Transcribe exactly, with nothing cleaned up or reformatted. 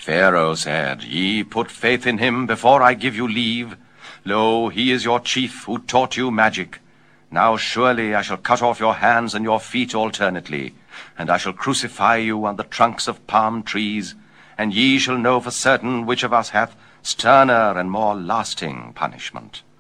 Pharaoh said, Ye put faith in him before I give you leave. Lo, he is your chief who taught you magic. Now surely I shall cut off your hands and your feet alternately, and I shall crucify you on the trunks of palm trees, and ye shall know for certain which of us hath sterner and more lasting punishment.